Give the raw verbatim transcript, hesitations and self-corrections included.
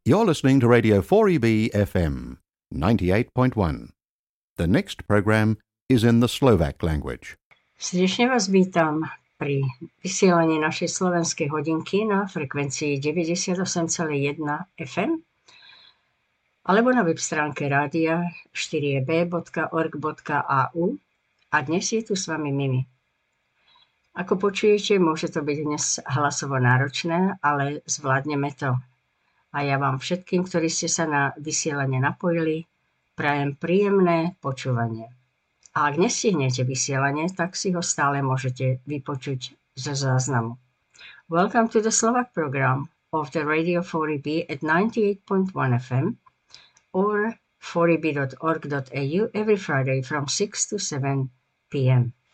You're listening to Radio four E B F M ninety-eight point one. The next program is in the Slovak language. Srdečne vás vítam pri vysielaní našej slovenskej hodinky na frekvencii deväťdesiatosem celá jeden ef em alebo na web stránke rádia štyri e b bodka org bodka a u a dnes je tu s vami Mimi. Ako počujete, môže to byť dnes hlasovo náročné, ale zvládneme to. A ja vám všetkým, ktorí ste sa na vysielanie napojili, prajem príjemné počúvanie. A ak nestihnete vysielanie, tak si ho stále môžete vypočuť zo záznamu. Welcome to the Slovak program of the Radio four E B at ninety-eight point one F M or four e b dot org dot a u every Friday from six to seven p m